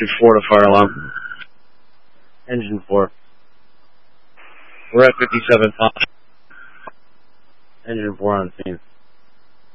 4 to fire alarm. Engine 4. We're at 57 miles. Engine 4 on scene.